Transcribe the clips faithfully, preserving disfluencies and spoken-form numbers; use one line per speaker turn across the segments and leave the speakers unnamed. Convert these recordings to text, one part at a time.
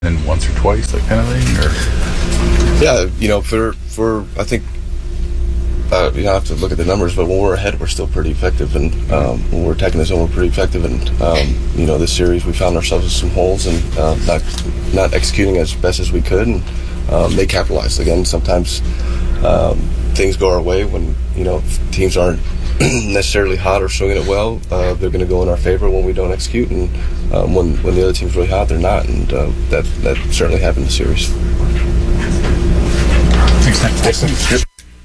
and once or twice, that kind of thing? Or
yeah, you know, for for I think uh, you have to look at the numbers, but when we're ahead, we're still pretty effective, and um, when we're attacking the zone, we're pretty effective. And um, you know, this series we found ourselves with some holes and uh, not not executing as best as we could, and um, they capitalized again. Sometimes um, things go our way when you know teams aren't necessarily hot or swinging it well. Uh, they're going to go in our favor when we don't execute, and um, when when the other team's really hot, they're not, and uh, that that certainly happened in the series.
Thanks, Nick.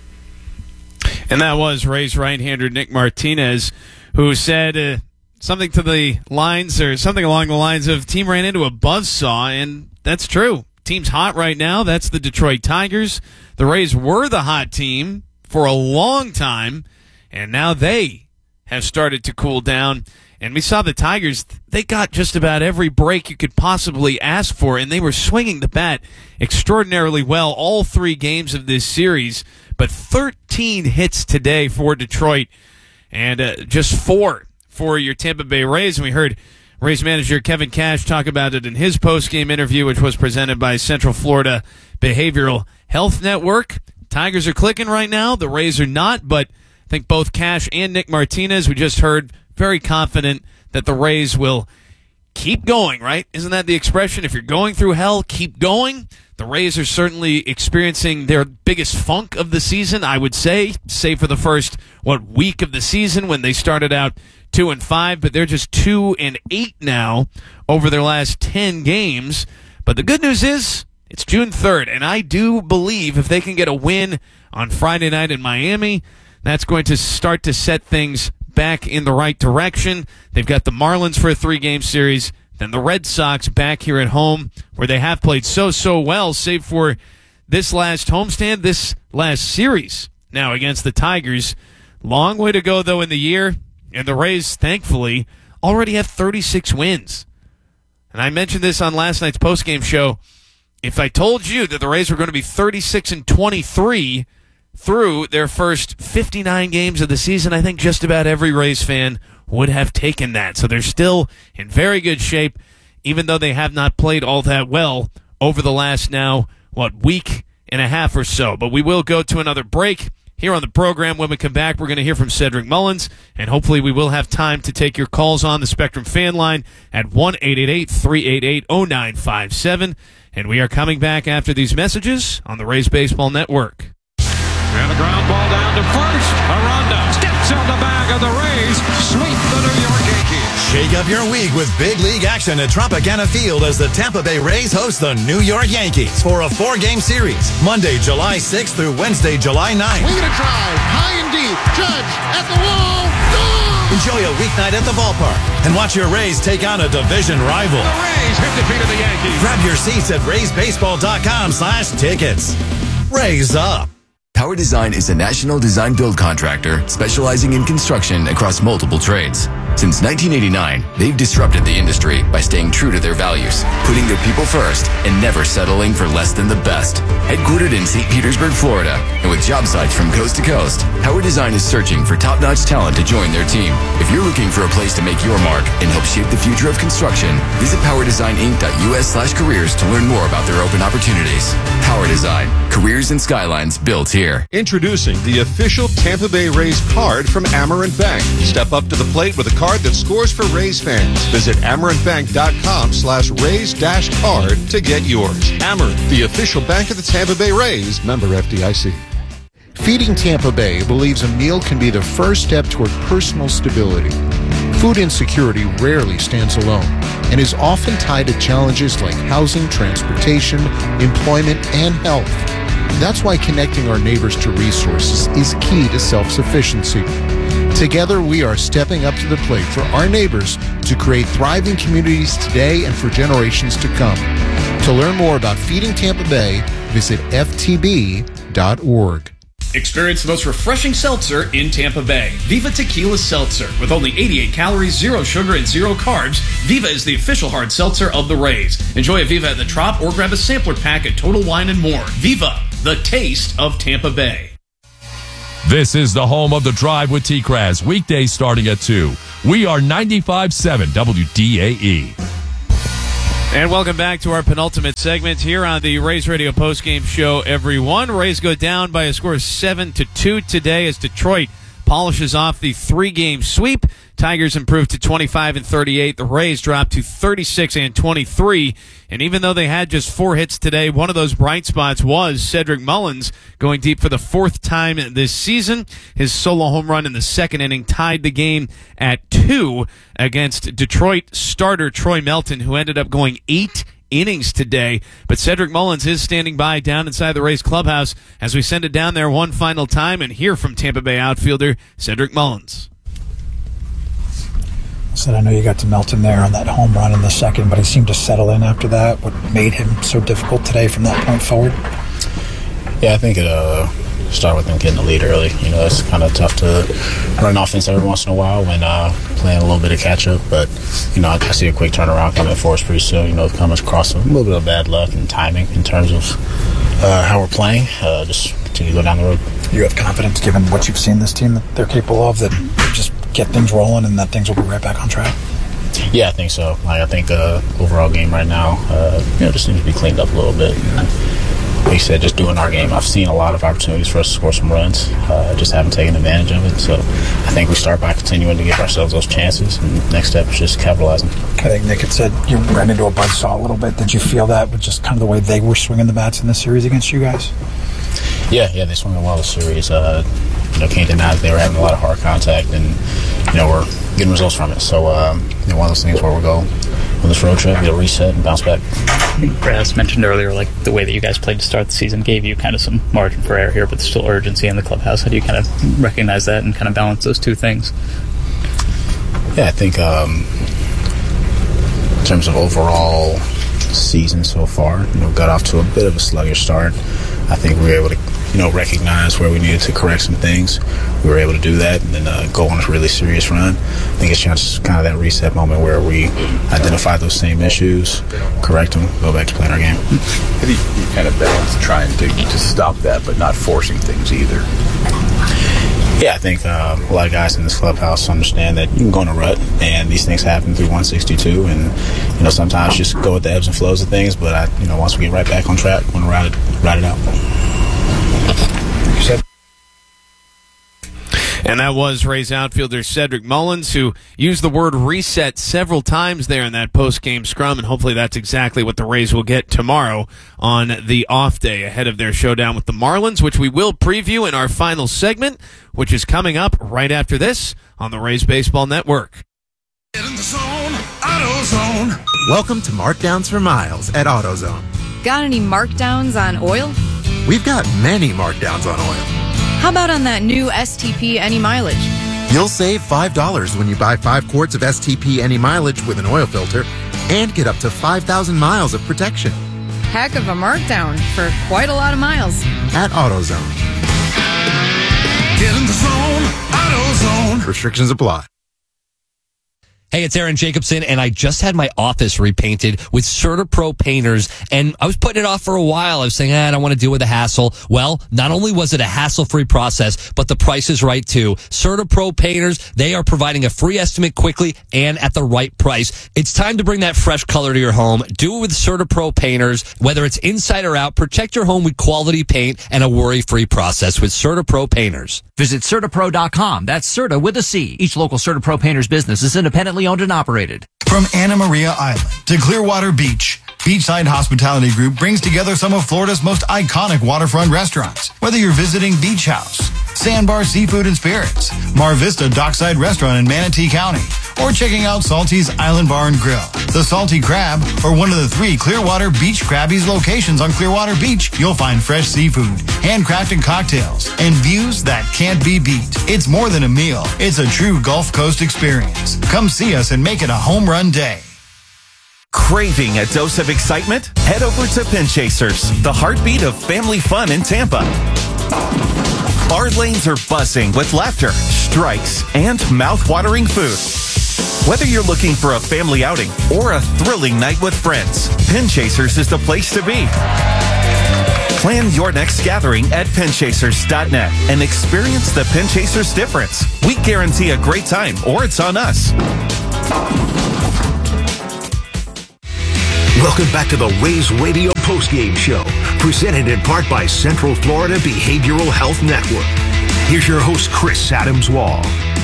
And that was Rays right-hander Nick Martinez, who said uh, something to the lines, or something along the lines of, team ran into a buzzsaw, and that's true. Team's hot right now. That's the Detroit Tigers. The Rays were the hot team for a long time, and now they have started to cool down. And we saw the Tigers, they got just about every break you could possibly ask for, and they were swinging the bat extraordinarily well all three games of this series. But thirteen hits today for Detroit, and uh, just four for your Tampa Bay Rays. And we heard Rays manager Kevin Cash talk about it in his post-game interview, which was presented by Central Florida Behavioral Health Network. Tigers are clicking right now. The Rays are not, but I think both Cash and Nick Martinez, we just heard, very confident that the Rays will keep going, right? Isn't that the expression? If you're going through hell, keep going. The Rays are certainly experiencing their biggest funk of the season, I would say, save for the first, what, week of the season when they started out two and five, but they're just two and eight now over their last ten games. But the good news is it's June third, and I do believe if they can get a win on Friday night in Miami, that's going to start to set things back in the right direction. They've got the Marlins for a three-game series, then the Red Sox back here at home, where they have played so, so well, save for this last homestand, this last series now against the Tigers. Long way to go, though, in the year, and the Rays, thankfully, already have thirty-six wins. And I mentioned this on last night's postgame show. If I told you that the Rays were going to be thirty-six and twenty-three through their first fifty-nine games of the season, I think just about every Rays fan would have taken that. So they're still in very good shape, even though they have not played all that well over the last now, what, week and a half or so. But we will go to another break here on the program. When we come back, we're going to hear from Cedric Mullins, and hopefully we will have time to take your calls on the Spectrum fan line at one eight eight eight, three eight eight, zero nine five seven. And we are coming back after these messages on the Rays Baseball Network.
And a ground ball down to first. Aranda steps on the bag of the Rays. Sweep the New York Yankees.
Shake up your week with big league action at Tropicana Field as the Tampa Bay Rays host the New York Yankees for a four-game series. Monday, July sixth through Wednesday, July ninth.
We're going to drive high and deep. Judge at the wall. Goal!
Enjoy a weeknight at the ballpark and watch your Rays take on a division rival.
The Rays have defeated the Yankees.
Grab your seats at rays baseball dot com slash tickets. Rays up.
Power Design is a national design build contractor specializing in construction across multiple trades. Since nineteen eighty-nine, they've disrupted the industry by staying true to their values, putting their people first, and never settling for less than the best. Headquartered in Saint Petersburg, Florida, and with job sites from coast to coast, Power Design is searching for top-notch talent to join their team. If you're looking for a place to make your mark and help shape the future of construction, visit power design inc dot u s slash careers to learn more about their open opportunities. Power Design, careers and skylines built here.
Introducing the official Tampa Bay Rays card from Amerant Bank. Step up to the plate with a card that scores for Rays fans. Visit amerant bank dot com slash rays dash card to get yours. Amerant, the official bank of the Tampa Bay Rays. Member F D I C.
Feeding Tampa Bay believes a meal can be the first step toward personal stability. Food insecurity rarely stands alone and is often tied to challenges like housing, transportation, employment, and health. That's why connecting our neighbors to resources is key to self-sufficiency. Together, we are stepping up to the plate for our neighbors to create thriving communities today and for generations to come. To learn more about Feeding Tampa Bay, visit f t b dot org.
Experience the most refreshing seltzer in Tampa Bay. Viva Tequila Seltzer. With only eighty-eight calories, zero sugar, and zero carbs, Viva is the official hard seltzer of the Rays. Enjoy a Viva at the Trop or grab a sampler pack at Total Wine and More. Viva, the taste of Tampa Bay.
This is the home of The Drive with T-Kraz, weekdays starting at two. We are ninety-five point seven W D A E.
And welcome back to our penultimate segment here on the Rays Radio postgame show, everyone. Rays go down by a score of seven to two today as Detroit polishes off the three-game sweep. Tigers improved to twenty-five and thirty-eight. The Rays dropped to thirty-six and twenty-three. And even though they had just four hits today, one of those bright spots was Cedric Mullins going deep for the fourth time this season. His solo home run in the second inning tied the game at two against Detroit starter Troy Melton, who ended up going eight innings today. But Cedric Mullins is standing by down inside the Rays clubhouse as we send it down there one final time and hear from Tampa Bay outfielder Cedric Mullins.
Said I know you got to Melton there on that home run in the second, but he seemed to settle in after that. What made him so difficult today from that point forward?
Yeah, I think it uh, started with him getting the lead early. You know, it's kind of tough to run offense every once in a while when uh, playing a little bit of catch-up. But, you know, I, I see a quick turnaround coming for us pretty soon. You know, coming across a little bit of bad luck and timing in terms of uh, how we're playing. Uh, just continue to go down the road.
You have confidence, given what you've seen this team that they're capable of, that just get things rolling and that things will be right back on track?
Yeah, I think so. Like, I think uh, overall game right now, uh, you know, just needs to be cleaned up a little bit. Like you said, just doing our game. I've seen a lot of opportunities for us to score some runs. Uh, just haven't taken advantage of it. So I think we start by continuing to give ourselves those chances. And the next step is just capitalizing.
I think Nick had said you ran into a buzzsaw a little bit. Did you feel that with just kind of the way they were swinging the bats in this series against you guys?
Yeah, yeah, they swung it well this series. Uh, you know, can't deny that they were having a lot of hard contact, and you know, we're getting results from it. So, um, you know, one of those things where we'll go on this road trip, get a reset, and bounce back.
I think Brass mentioned earlier, like the way that you guys played to start the season gave you kind of some margin for error here, but there's still urgency in the clubhouse. How do you kind of recognize that and kind of balance those two things?
Yeah, I think um, in terms of overall season so far, you know, got off to a bit of a sluggish start. I think we were able to, you know, recognize where we needed to correct some things. We were able to do that and then uh, go on a really serious run. I think it's just kind of that reset moment where we identify those same issues, correct them, go back to playing our game.
How do you, you kind of balance trying to, to stop that but not forcing things either?
Yeah, I think uh, a lot of guys in this clubhouse understand that you can go in a rut, and these things happen through one sixty-two, and you know, sometimes just go with the ebbs and flows of things. But I, you know, once we get right back on track, we want to ride it, ride it out.
You said.
And that was Rays outfielder Cedric Mullins, who used the word reset several times there in that post-game scrum, and hopefully that's exactly what the Rays will get tomorrow on the off day ahead of their showdown with the Marlins, which we will preview in our final segment, which is coming up right after this on the Rays Baseball Network.
Get in the zone, AutoZone.
Welcome to Markdowns for Miles at AutoZone.
Got any markdowns on oil?
We've got many markdowns on oil.
How about on that new S T P Any Mileage?
You'll save five dollars when you buy five quarts of S T P Any Mileage with an oil filter and get up to five thousand miles of protection.
Heck of a markdown for quite a lot of miles.
At AutoZone.
Get in the zone, AutoZone.
Restrictions apply.
Hey, it's Aaron Jacobson, and I just had my office repainted with CertaPro painters, and I was putting it off for a while. I was saying, ah, I don't want to deal with the hassle. Well, not only was it a hassle-free process, but the price is right, too. CertaPro painters, they are providing a free estimate quickly and at the right price. It's time to bring that fresh color to your home. Do it with CertaPro painters. Whether it's inside or out, protect your home with quality paint and a worry-free process with CertaPro painters.
Visit Certa Pro dot com. That's Certa with a C. Each local CertaPro painters business is independently owned and operated.
From Anna Maria Island to Clearwater Beach, Beachside Hospitality Group brings together some of Florida's most iconic waterfront restaurants. Whether you're visiting Beach House, Sandbar Seafood and Spirits, Mar Vista Dockside Restaurant in Manatee County, or checking out Salty's Island Bar and Grill, the Salty Crab, or one of the three Clearwater Beach Krabby's locations on Clearwater Beach, you'll find fresh seafood, handcrafted cocktails, and views that can't be beat. It's more than a meal. It's a true Gulf Coast experience. Come see us and make it a home run day.
Craving a dose of excitement? Head over to Pin Chasers, the heartbeat of family fun in Tampa. Our lanes are buzzing with laughter, strikes, and mouth-watering food. Whether you're looking for a family outing or a thrilling night with friends, Pin Chasers is the place to be. Plan your next gathering at pin chasers dot net and experience the Pin Chasers difference. We guarantee a great time, or it's on us.
Welcome back to the Rays Radio Postgame Show, presented in part by Central Florida Behavioral Health Network. Here's your host, Chris Adams-Wall.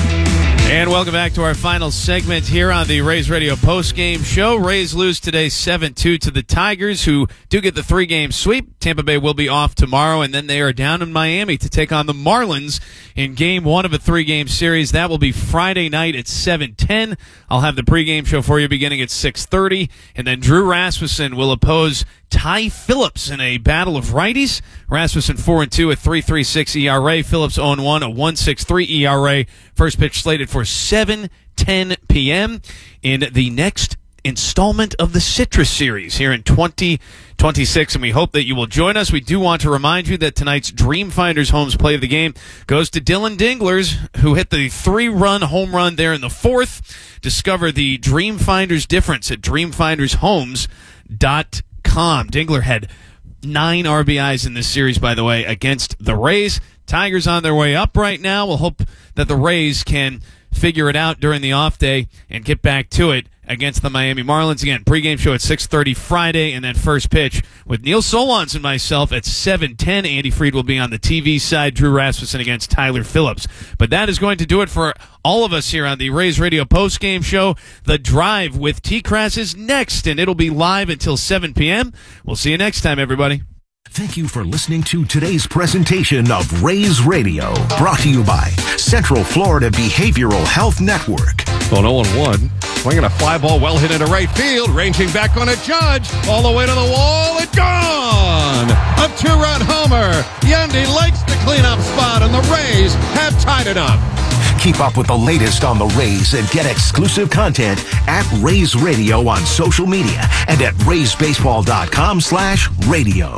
And welcome back to our final segment here on the Rays Radio postgame show. Rays lose today seven two to the Tigers, who do get the three-game sweep. Tampa Bay will be off tomorrow, and then they are down in Miami to take on the Marlins in game one of a three-game series. That will be Friday night at seven ten. I'll have the pregame show for you beginning at six thirty, and then Drew Rasmussen will oppose Ty Phillips in a battle of righties. Rasmussen four and two, a three point three six E R A. Phillips oh and one, a one point six three E R A. First pitch slated for seven ten p.m. in the next installment of the Citrus Series here in twenty twenty-six, and we hope that you will join us. We do want to remind you that tonight's Dreamfinders Homes play of the game goes to Dylan Dinglers, who hit the three-run home run there in the fourth. Discover the Dreamfinders difference at dreamfinders homes dot com. Dingler had nine R B Is in this series, by the way, against the Rays. Tigers on their way up right now. We'll hope that the Rays can figure it out during the off day and get back to it against the Miami Marlins. Again, pregame show at six thirty Friday, and then first pitch with Neil Solondz and myself at seven ten. Andy Freed will be on the T V side. Drew Rasmussen against Tyler Phillips. But that is going to do it for all of us here on the Rays Radio postgame show. The Drive with T-Crass is next, and it'll be live until seven p.m. We'll see you next time, everybody.
Thank you for listening to today's presentation of Rays Radio, brought to you by Central Florida Behavioral Health Network.
On oh and one, swinging a fly ball well hit into right field, ranging back on a Judge, all the way to the wall, and gone! A two-run homer. Yandy likes the cleanup spot, and the Rays have tied it up.
Keep up with the latest on the Rays and get exclusive content at Rays Radio on social media and at rays baseball dot com slash radio.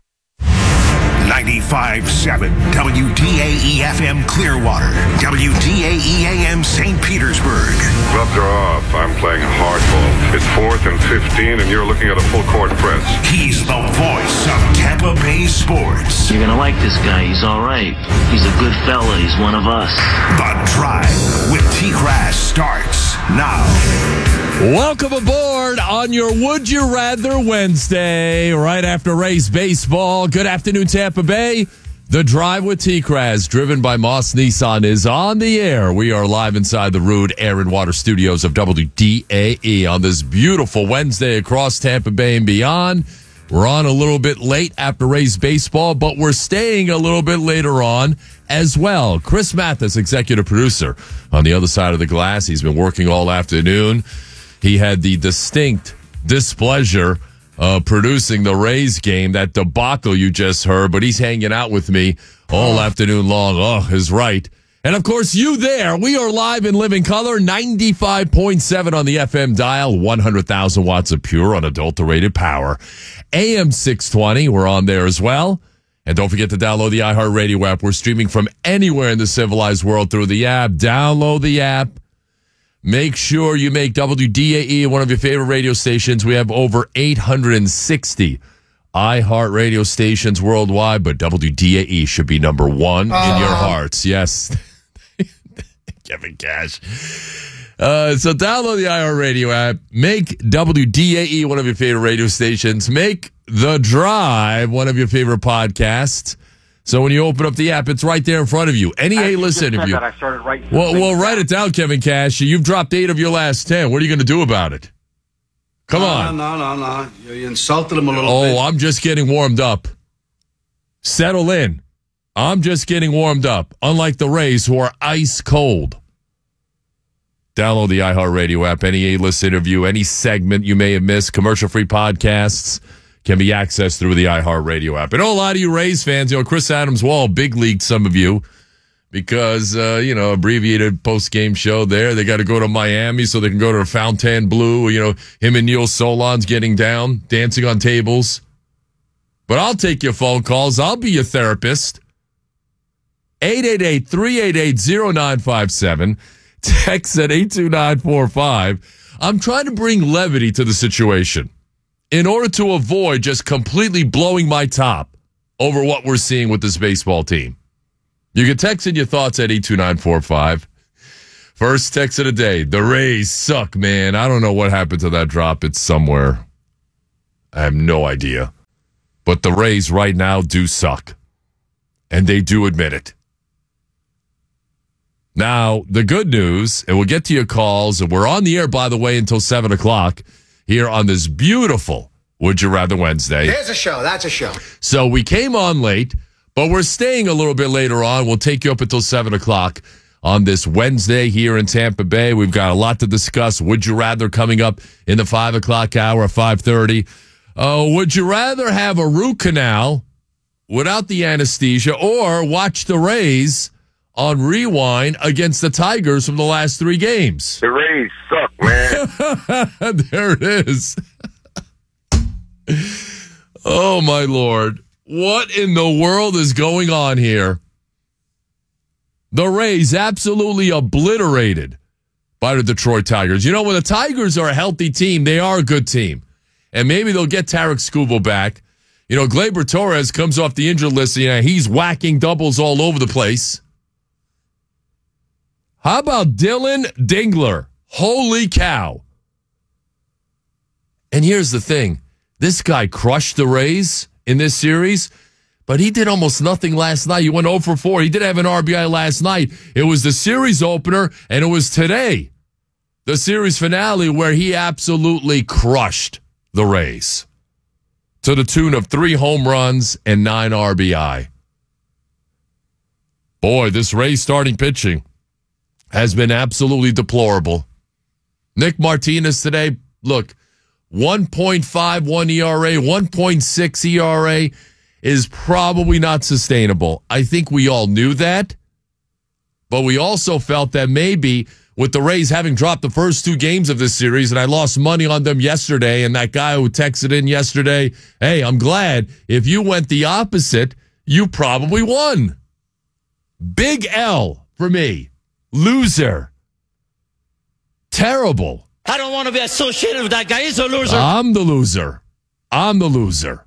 ninety-five point seven W D A E F M Clearwater, W D A E A M Saint Petersburg.
Gloves are off. I'm playing hardball. It's fourth and fifteen, and you're looking at a full court press.
He's the voice of Tampa Bay sports.
You're gonna like this guy. He's all right. He's a good fella. He's one of us.
The Drive with T-Crass starts now.
Welcome aboard on your Would You Rather Wednesday, right after Rays baseball. Good afternoon, Tampa Bay. The Drive with T-Crass, driven by Moss Nissan, is on the air. We are live inside the Rude Air and Water Studios of W D A E on this beautiful Wednesday across Tampa Bay and beyond. We're on a little bit late after Rays baseball, but we're staying a little bit later on as well. Chris Mathis, executive producer, on the other side of the glass. He's been working all afternoon. He had the distinct displeasure of producing the Rays game, that debacle you just heard, but he's hanging out with me all oh. afternoon long. Oh, is right. And, of course, you there. We are live in living color, ninety-five point seven on the F M dial, one hundred thousand watts of pure unadulterated power. A M six twenty, we're on there as well. And don't forget to download the iHeartRadio app. We're streaming from anywhere in the civilized world through the app. Download the app. Make sure you make W D A E one of your favorite radio stations. We have over eight hundred sixty iHeart radio stations worldwide, but W D A E should be number one uh. in your hearts. Yes. Kevin Cash. Uh, so download the iHeartRadio app. Make W D A E one of your favorite radio stations. Make The Drive one of your favorite podcasts. So when you open up the app, it's right there in front of you. Any A-list interview.
That I started writing
well, well, write it down, Kevin Cash. You've dropped eight of your last ten. What are you going to do about it? Come
no,
on.
No, no, no, no. You insulted him a little
oh,
bit.
Oh, I'm just getting warmed up. Settle in. I'm just getting warmed up. Unlike the Rays, who are ice cold. Download the iHeartRadio app. Any A-list interview, any segment you may have missed, commercial-free podcasts can be accessed through the iHeartRadio app. And oh, a lot of you Rays fans, you know, Chris Adams-Wall big leagued some of you because, uh, you know, abbreviated post-game show there. They got to go to Miami so they can go to Fontainebleau. You know, him and Neil Solondz getting down, dancing on tables. But I'll take your phone calls. I'll be your therapist. eight eight eight, three eight eight, zero nine five seven. Text at eight two nine four five. I'm trying to bring levity to the situation in order to avoid just completely blowing my top over what we're seeing with this baseball team. You can text in your thoughts at eight two nine four five. First text of the day. The Rays suck, man. I don't know what happened to that drop. It's somewhere. I have no idea. But the Rays right now do suck. And they do admit it. Now, the good news, and we'll get to your calls, and we're on the air, by the way, until seven o'clock here on this beautiful Would You Rather Wednesday.
There's a show. That's a show.
So we came on late, but we're staying a little bit later on. We'll take you up until seven o'clock on this Wednesday here in Tampa Bay. We've got a lot to discuss. Would you rather coming up in the five o'clock hour at five thirty? Oh, would you rather have a root canal without the anesthesia or watch the Rays on rewind against the Tigers from the last three games?
The Rays suck, man.
There it is. Oh, my Lord. What in the world is going on here? The Rays absolutely obliterated by the Detroit Tigers. You know, when the Tigers are a healthy team, they are a good team. And maybe they'll get Tarek Skubal back. You know, Gleyber Torres comes off the injured list. You know, he's whacking doubles all over the place. How about Dylan Dingler? Holy cow. And here's the thing. This guy crushed the Rays in this series, but he did almost nothing last night. He went oh for four. He did have an R B I last night. It was the series opener, and it was today, the series finale, where he absolutely crushed the Rays to the tune of three home runs and nine R B I. Boy, this Rays starting pitching has been absolutely deplorable. Nick Martinez today, look, one point five one E R A, one point six E R A is probably not sustainable. I think we all knew that, but we also felt that maybe with the Rays having dropped the first two games of this series, and I lost money on them yesterday, and that guy who texted in yesterday, hey, I'm glad. If you went the opposite, you probably won. Big L for me. Loser. Terrible.
I don't want to be associated with that guy. He's a loser.
I'm the loser. I'm the loser.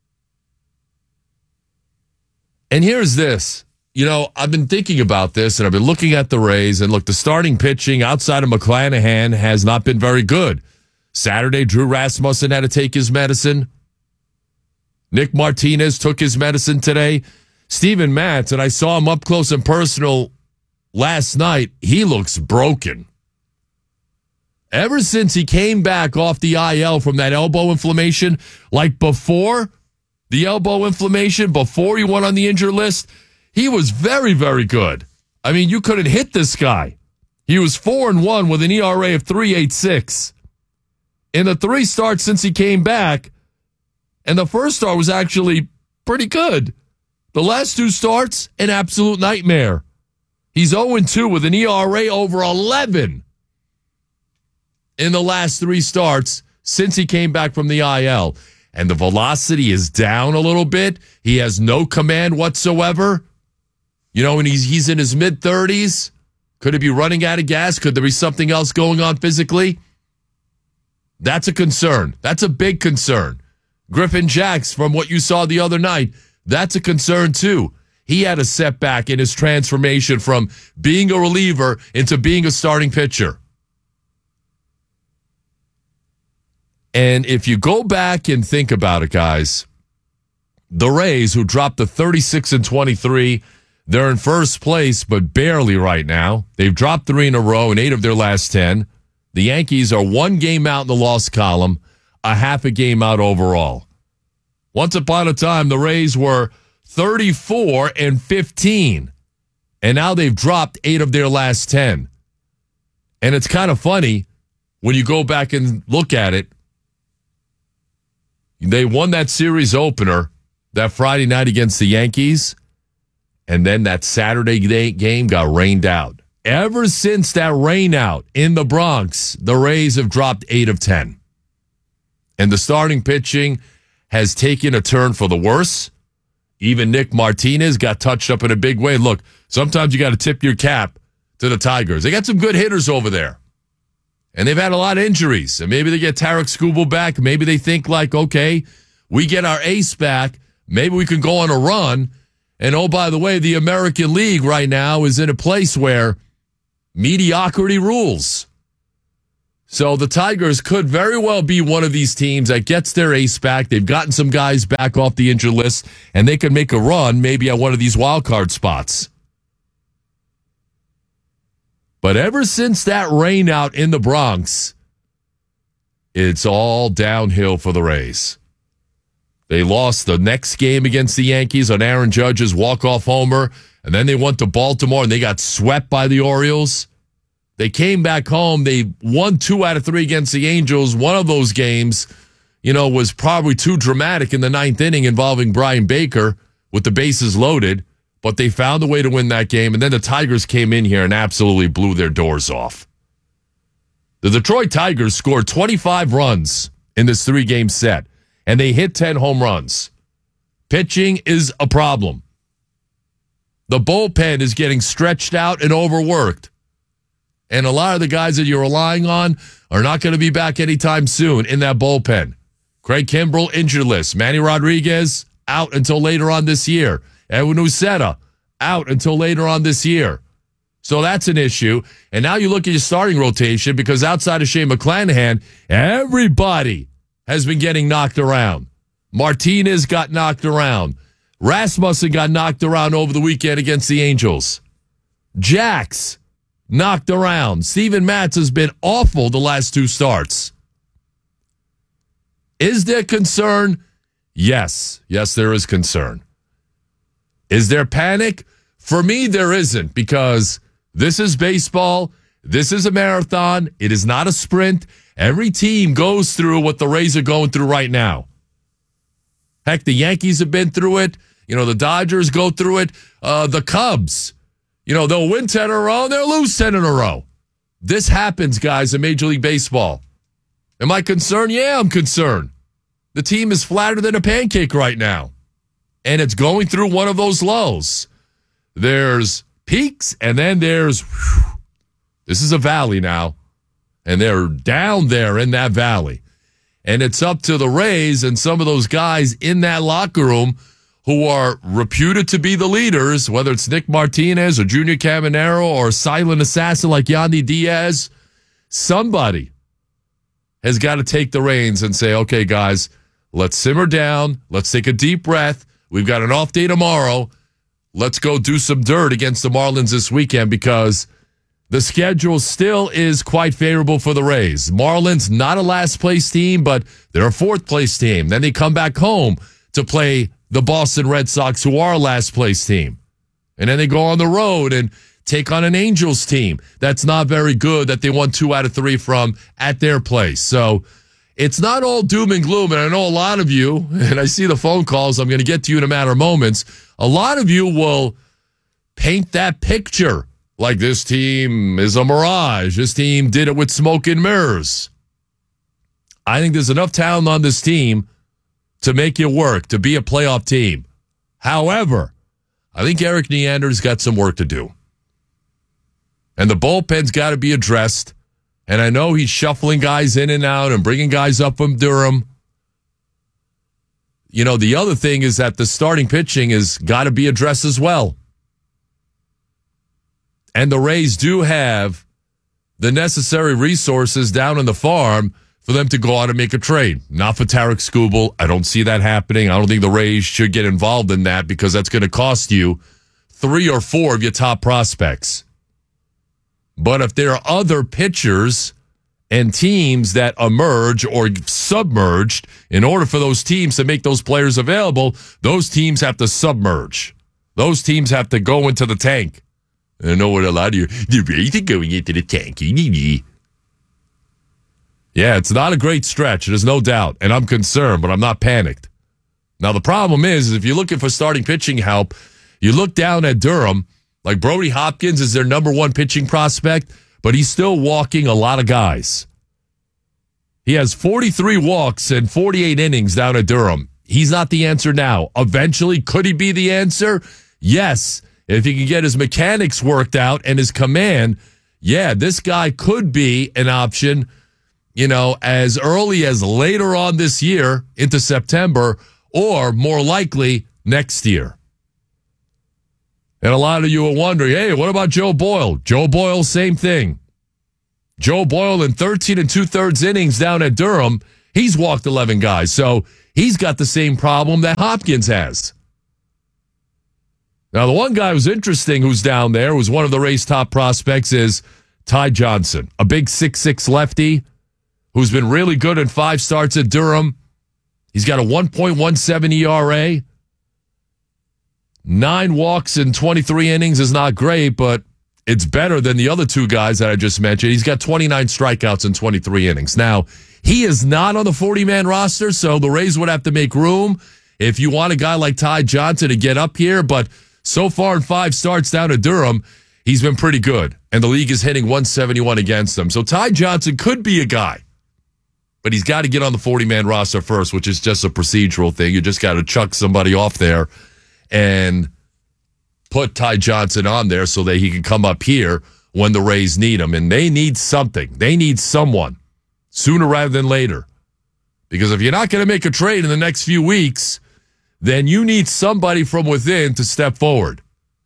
And here's this. You know, I've been thinking about this, and I've been looking at the Rays, and look, the starting pitching outside of McClanahan has not been very good. Saturday, Drew Rasmussen had to take his medicine. Nick Martinez took his medicine today. Steven Matz, and I saw him up close and personal last night. He looks broken. Ever since he came back off the I L from that elbow inflammation, like before the elbow inflammation, before he went on the injured list, he was very, very good. I mean, you couldn't hit this guy. He was four and one with an E R A of three point eight six. In the three starts since he came back, and the first start was actually pretty good. The last two starts, an absolute nightmare. He's oh and two with an E R A over eleven in the last three starts since he came back from the I L. And the velocity is down a little bit. He has no command whatsoever. You know, and he's he's in his mid-thirties. Could he be running out of gas? Could there be something else going on physically? That's a concern. That's a big concern. Griffin Jacks, from what you saw the other night, that's a concern too. He had a setback in his transformation from being a reliever into being a starting pitcher. And if you go back and think about it, guys, the Rays, who dropped to thirty-six and twenty-three, they're in first place, but barely right now. They've dropped three in a row in eight of their last ten. The Yankees are one game out in the loss column, a half a game out overall. Once upon a time, the Rays were thirty-four and fifteen, and now they've dropped eight of their last ten. And it's kind of funny when you go back and look at it. They won that series opener that Friday night against the Yankees, and then that Saturday game got rained out. Ever since that rain out in the Bronx, the Rays have dropped eight of ten. And the starting pitching has taken a turn for the worse. Even Nick Martinez got touched up in a big way. Look, sometimes you got to tip your cap to the Tigers. They got some good hitters over there. And they've had a lot of injuries. And maybe they get Tarek Skubal back. Maybe they think like, okay, we get our ace back. Maybe we can go on a run. And oh, by the way, the American League right now is in a place where mediocrity rules. So the Tigers could very well be one of these teams that gets their ace back. They've gotten some guys back off the injured list, and they could make a run maybe at one of these wild card spots. But ever since that rain out in the Bronx, it's all downhill for the Rays. They lost the next game against the Yankees on Aaron Judge's walk-off homer, and then they went to Baltimore and they got swept by the Orioles. They came back home. They won two out of three against the Angels. One of those games, you know, was probably too dramatic in the ninth inning involving Brian Baker with the bases loaded, but they found a way to win that game. And then the Tigers came in here and absolutely blew their doors off. The Detroit Tigers scored twenty-five runs in this three-game set, and they hit ten home runs. Pitching is a problem. The bullpen is getting stretched out and overworked. And a lot of the guys that you're relying on are not going to be back anytime soon in that bullpen. Craig Kimbrell, injured list. Manny Rodriguez, out until later on this year. Edwin Uceta, out until later on this year. So that's an issue. And now you look at your starting rotation, because outside of Shane McClanahan, everybody has been getting knocked around. Martinez got knocked around. Rasmussen got knocked around over the weekend against the Angels. Jax knocked around. Steven Matz has been awful the last two starts. Is there concern? Yes. Yes, there is concern. Is there panic? For me, there isn't, because this is baseball. This is a marathon. It is not a sprint. Every team goes through what the Rays are going through right now. Heck, the Yankees have been through it. You know, the Dodgers go through it. Uh, the Cubs, you know, they'll win ten in a row and they'll lose ten in a row. This happens, guys, in Major League Baseball. Am I concerned? Yeah, I'm concerned. The team is flatter than a pancake right now, and it's going through one of those lows. There's peaks, and then there's, whew, this is a valley now, and they're down there in that valley. And it's up to the Rays and some of those guys in that locker room who are reputed to be the leaders, whether it's Nick Martinez or Junior Caminero or a silent assassin like Yandy Diaz. Somebody has got to take the reins and say, okay, guys, let's simmer down. Let's take a deep breath. We've got an off day tomorrow. Let's go do some dirt against the Marlins this weekend, because the schedule still is quite favorable for the Rays. Marlins, not a last-place team, but they're a fourth-place team. Then they come back home to play the Boston Red Sox, who are a last-place team. And then they go on the road and take on an Angels team that's not very good, that they won two out of three from at their place. So it's not all doom and gloom. And I know a lot of you, and I see the phone calls, I'm going to get to you in a matter of moments, a lot of you will paint that picture like this team is a mirage. This team did it with smoke and mirrors. I think there's enough talent on this team to make it work, to be a playoff team. However, I think Eric Neander's got some work to do. And the bullpen's got to be addressed. And I know he's shuffling guys in and out and bringing guys up from Durham. You know, the other thing is that the starting pitching has got to be addressed as well. And the Rays do have the necessary resources down on the farm for them to go out and make a trade. Not for Tarek Skubal. I don't see that happening. I don't think the Rays should get involved in that, because that's going to cost you three or four of your top prospects. But if there are other pitchers and teams that emerge or submerged, in order for those teams to make those players available, those teams have to submerge. Those teams have to go into the tank. I know what a lot of you, the Rays are going into the tank. Yeah, it's not a great stretch. There's no doubt. And I'm concerned, but I'm not panicked. Now, the problem is, if you're looking for starting pitching help, you look down at Durham, like Brody Hopkins is their number one pitching prospect, but he's still walking a lot of guys. He has forty-three walks and forty-eight innings down at Durham. He's not the answer now. Eventually, could he be the answer? Yes. If he can get his mechanics worked out and his command, yeah, this guy could be an option, you know, as early as later on this year into September, or more likely next year. And a lot of you are wondering, hey, what about Joe Boyle? Joe Boyle, same thing. Joe Boyle in thirteen and two-thirds innings down at Durham, he's walked eleven guys. So he's got the same problem that Hopkins has. Now, the one guy who's interesting who's down there, who's one of the Rays' top prospects, is Ty Johnson, a big six six lefty who's been really good in five starts at Durham. He's got a one point one seven E R A. Nine walks in twenty-three innings is not great, but it's better than the other two guys that I just mentioned. He's got twenty-nine strikeouts in twenty-three innings. Now, he is not on the forty-man roster, so the Rays would have to make room if you want a guy like Ty Johnson to get up here. But so far in five starts down at Durham, he's been pretty good, and the league is hitting one seventy-one against him. So Ty Johnson could be a guy, but he's got to get on the forty-man roster first, which is just a procedural thing. You just got to chuck somebody off there and put Ty Johnson on there so that he can come up here when the Rays need him. And they need something. They need someone sooner rather than later. Because if you're not going to make a trade in the next few weeks, then you need somebody from within to step forward.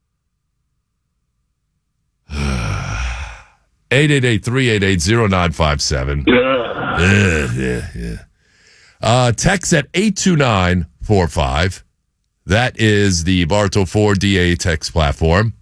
eight eight eight, three eight eight, zero nine five seven. Yeah, yeah, yeah. Uh, text at eight two nine four five. That is the Bartow four D A text platform.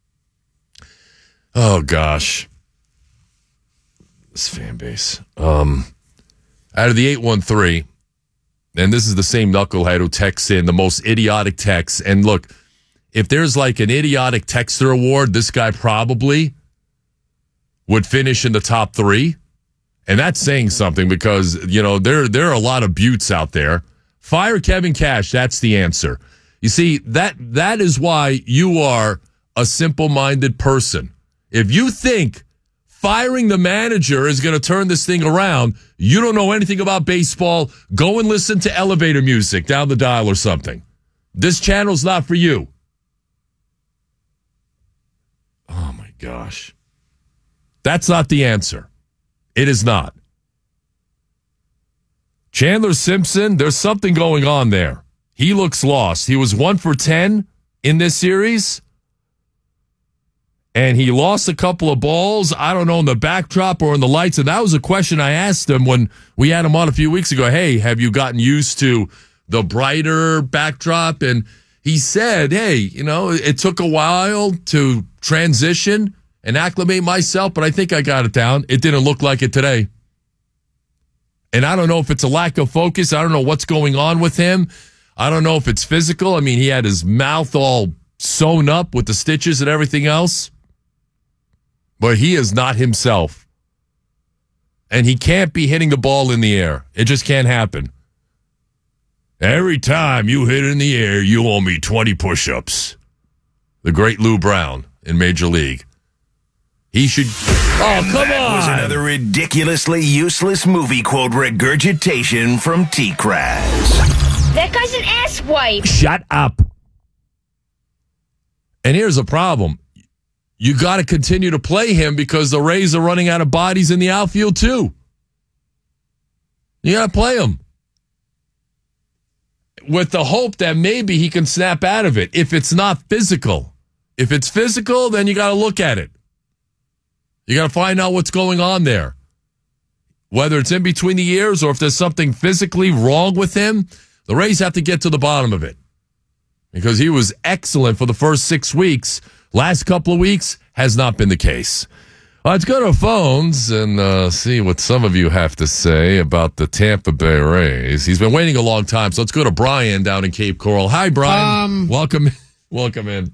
Oh, gosh. This fan base. Um, out of the eight one three, and this is the same knucklehead who texts in the most idiotic texts. And look, if there's like an idiotic texter award, this guy probably would finish in the top three. And that's saying something because, you know, there, there are a lot of buttes out there. Fire Kevin Cash. That's the answer. You see, that that is why you are a simple-minded person. If you think firing the manager is going to turn this thing around, you don't know anything about baseball. Go and listen to elevator music down the dial or something. This channel's not for you. Oh, my gosh. That's not the answer. It is not. Chandler Simpson, there's something going on there. He looks lost. He was one for ten in this series, and he lost a couple of balls, I don't know, in the backdrop or in the lights, and that was a question I asked him when we had him on a few weeks ago. Hey, have you gotten used to the brighter backdrop? And he said, hey, you know, it took a while to transition and acclimate myself, but I think I got it down. It didn't look like it today. And I don't know if it's a lack of focus. I don't know what's going on with him. I don't know if it's physical. I mean, he had his mouth all sewn up with the stitches and everything else. But he is not himself. And he can't be hitting the ball in the air. It just can't happen. Every time you hit it in the air, you owe me twenty push-ups. The great Lou Brown in Major League. He should... Oh, come
that
on!
was another ridiculously useless movie quote regurgitation from T-Kraz.
That guy's an asswipe.
Shut up. And here's a problem. You got to continue to play him because the Rays are running out of bodies in the outfield too. You got to play him. With the hope that maybe he can snap out of it if it's not physical. If it's physical, then you got to look at it. You got to find out what's going on there. Whether it's in between the ears or if there's something physically wrong with him, the Rays have to get to the bottom of it. Because he was excellent for the first six weeks. Last couple of weeks has not been the case. Uh, let's go to our phones and uh, see what some of you have to say about the Tampa Bay Rays. He's been waiting a long time, so let's go to Brian down in Cape Coral. Hi, Brian.
Um,
welcome, welcome in.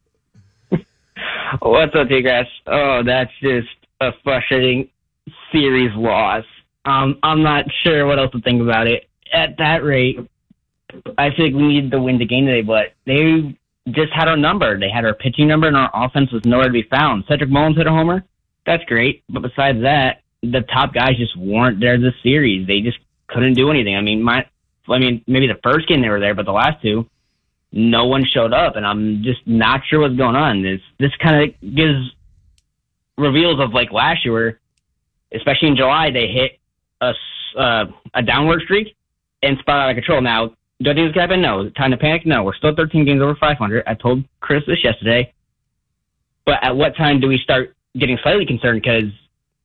What's up, T-Grass? Oh, that's just a frustrating series loss. Um, I'm not sure what else to think about it. At that rate, I think we needed to win the game today, but they just had our number. They had our pitching number, and our offense was nowhere to be found. Cedric Mullins hit a homer. That's great. But besides that, the top guys just weren't there this series. They just couldn't do anything. I mean, my, I mean, maybe the first game they were there, but the last two, no one showed up, and I'm just not sure what's going on. This this kind of gives reveals of like last year, where especially in July they hit a uh, a downward streak and spun out of control. Now, do I think this could happen? No. Time to panic? No. We're still thirteen games over five hundred. I told Chris this yesterday. But at what time do we start getting slightly concerned? Because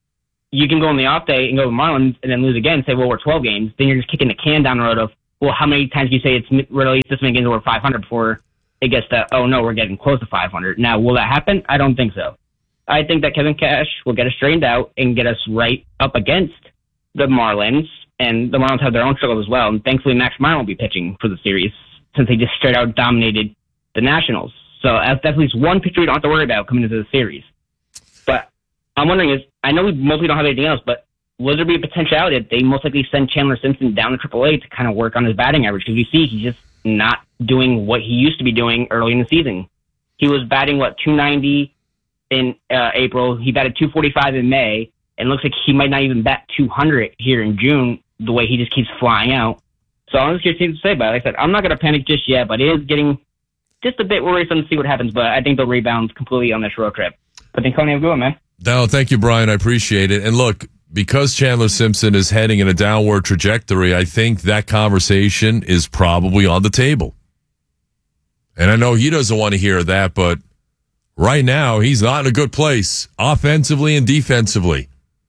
you can go on the off day and go to the Marlins and then lose again and say, well, we're twelve games. Then you're just kicking the can down the road of, well, how many times do you say it's really this many games we're five hundred before it gets to, oh, no, we're getting close to five hundred. Now, will that happen? I don't think so. I think that Kevin Cash will get us straightened out and get us right up against the Marlins, and the Marlins have their own struggles as well. And thankfully, Max Meyer won't be pitching for the series since they just straight out dominated the Nationals. So that's at least one pitcher we don't have to worry about coming into the series. But I'm wondering is, I know we mostly don't have anything else, but will there be a potentiality that they most likely send Chandler Simpson down to triple A to kind of work on his batting average? Because we see he's just not doing what he used to be doing early in the season. He was batting, what, two ninety in uh, April. He batted two forty-five in May, and looks like he might not even bat two hundred here in June, the way he just keeps flying out. So I'm just curious to say about it. Like I said, I'm not going to panic just yet, but it is getting just a bit worrisome to see what happens, but I think they'll rebound completely on this road trip. But then, Coney, have a good one, man.
No, thank you, Brian. I appreciate it. And look, because Chandler Simpson is heading in a downward trajectory, I think that conversation is probably on the table. And I know he doesn't want to hear that, but right now, he's not in a good place, offensively and defensively.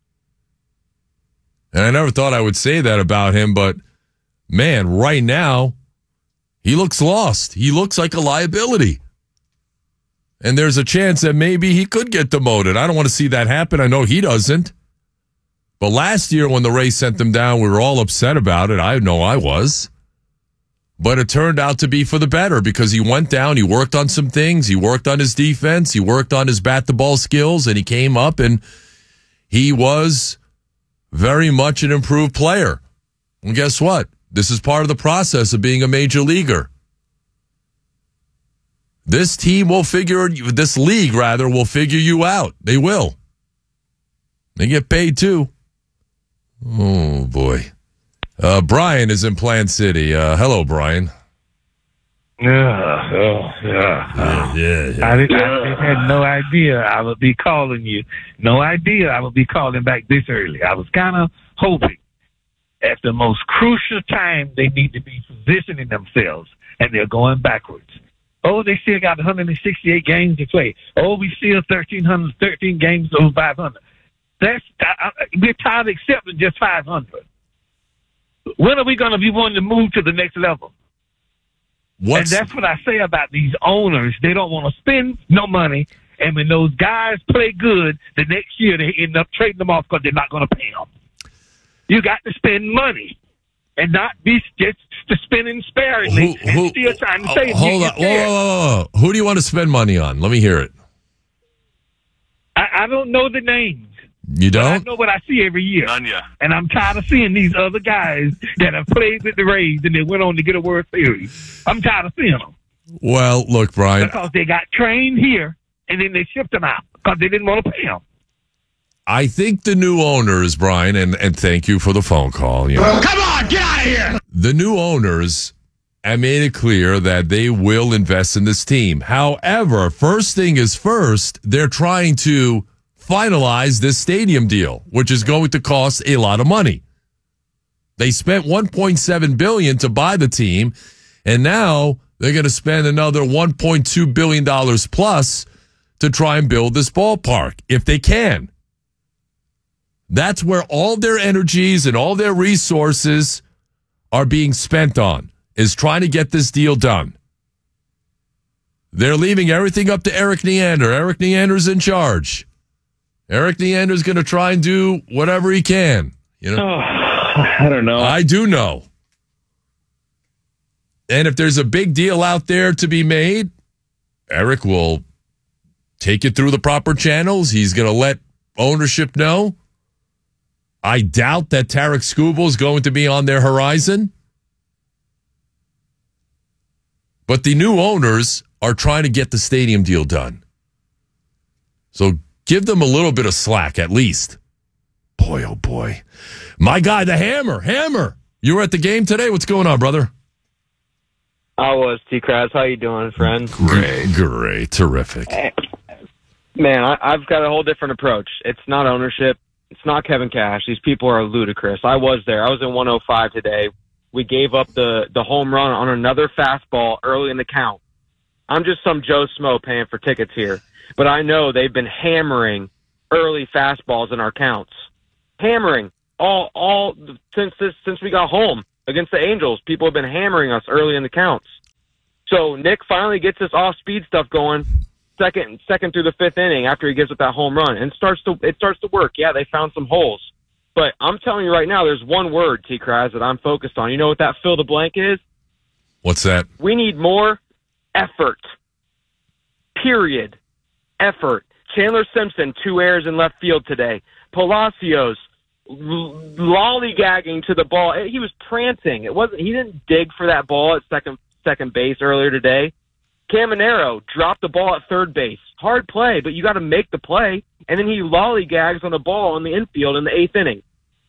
And I never thought I would say that about him, but man, right now, he looks lost. He looks like a liability. And there's a chance that maybe he could get demoted. I don't want to see that happen. I know he doesn't. But last year when the Rays sent him down, we were all upset about it. I know I was. But it turned out to be for the better because he went down, he worked on some things, he worked on his defense, he worked on his bat-the-ball skills, and he came up and he was very much an improved player. And guess what? This is part of the process of being a major leaguer. This team will figure, this league rather, will figure you out. They will. They get paid too. Oh, boy. Uh, Brian is in Plant City. Uh, hello, Brian.
Yeah, oh, yeah.
Yeah, yeah, yeah.
I, did, I just had no idea I would be calling you. No idea I would be calling back this early. I was kind of hoping at the most crucial time they need to be positioning themselves, and they're going backwards. Oh, they still got one hundred sixty-eight games to play. Oh, we still thirteen hundred, thirteen games over five hundred. That's I, I, we're tired of accepting just five hundred. When are we going to be wanting to move to the next level?
What's...
And that's what I say about these owners. They don't want to spend no money, and when those guys play good, the next year they end up trading them off because they're not going to pay them. You got to spend money and not be just spending sparingly
who, who,
and still trying to save.
Hold on. Whoa, whoa, whoa, whoa. Who do you want to spend money on? Let me hear it.
I, I don't know the names.
You don't?
I know what I see every year.
Anya.
And I'm tired of seeing these other guys that have played with the Rays and they went on to get a World Series. I'm tired of seeing them.
Well, look, Brian.
Because they got trained here and then they shipped them out because they didn't want to pay them.
I think the new owners, Brian, and, and thank you for the phone call. You know,
Come on, get out of here!
The new owners have made it clear that they will invest in this team. However, first thing is first, they're trying to finalize this stadium deal, which is going to cost a lot of money. They spent one point seven billion dollars to buy the team, and now they're going to spend another one point two billion dollars plus to try and build this ballpark, if they can. That's where all their energies and all their resources are being spent on, is trying to get this deal done. They're leaving everything up to Eric Neander. Eric Neander's in charge. Eric Neander's going to try and do whatever he can. You know,
oh, I don't know.
I do know. And if there's a big deal out there to be made, Eric will take it through the proper channels. He's going to let ownership know. I doubt that Tarek Skubal is going to be on their horizon. But the new owners are trying to get the stadium deal done. So give them a little bit of slack, at least. Boy, oh boy. My guy, the Hammer. Hammer, you were at the game today? What's going on, brother?
I was, T-Kraz. How you doing, friend?
Great. Great. Terrific.
Man, I, I've got a whole different approach. It's not ownership. It's not Kevin Cash. These people are ludicrous. I was there. I was in one oh five today. We gave up the, the home run on another fastball early in the count. I'm just some Joe Smo paying for tickets here. But I know they've been hammering early fastballs in our counts. hammering all all since this since we got home against the Angels. People have been hammering us early in the counts. So Nick finally gets this off-speed stuff going second second through the fifth inning after he gives up that home run, and starts to it starts to work. Yeah, they found some holes, but I'm telling you right now, there's one word, T. Kraz, that I'm focused on. You know what that fill the blank is?
What's that?
We need more effort. Period. Effort. Chandler Simpson, two errors in left field today. Palacios l- lollygagging to the ball. He was prancing. It wasn't. He didn't dig for that ball at second second base earlier today. Caminero dropped the ball at third base. Hard play, but you got to make the play. And then he lollygags on the ball in the infield in the eighth inning.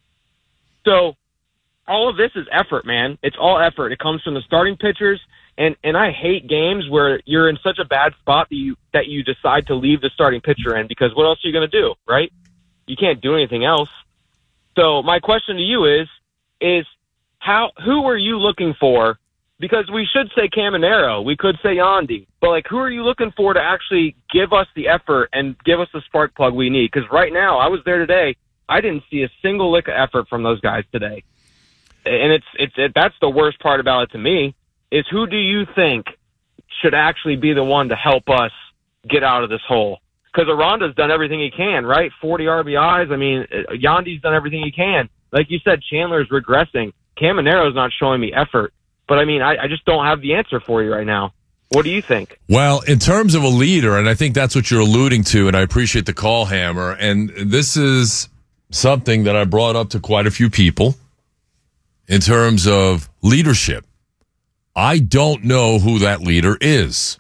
So all of this is effort, man. It's all effort. It comes from the starting pitchers. And and I hate games where you're in such a bad spot that you that you decide to leave the starting pitcher in, because what else are you going to do, right? You can't do anything else. So my question to you is is how who are you looking for? Because we should say Caminero, we could say Yandy, but like who are you looking for to actually give us the effort and give us the spark plug we need? Because right now, I was there today, I didn't see a single lick of effort from those guys today, and it's it's it, that's the worst part about it to me. Is who do you think should actually be the one to help us get out of this hole? Because Aranda's done everything he can, right? forty R B Is. I mean, Yandy's done everything he can. Like you said, Chandler's regressing. Caminero's not showing me effort. But, I mean, I, I just don't have the answer for you right now. What do you think?
Well, in terms of a leader, and I think that's what you're alluding to, and I appreciate the call, Hammer, and this is something that I brought up to quite a few people in terms of leadership. I don't know who that leader is.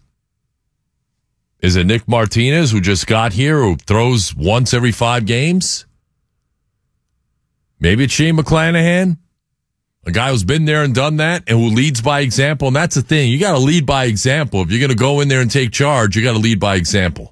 Is it Nick Martinez, who just got here, who throws once every five games? Maybe it's Shane McClanahan, a guy who's been there and done that and who leads by example. And that's the thing. You got to lead by example. If you're going to go in there and take charge, you got to lead by example.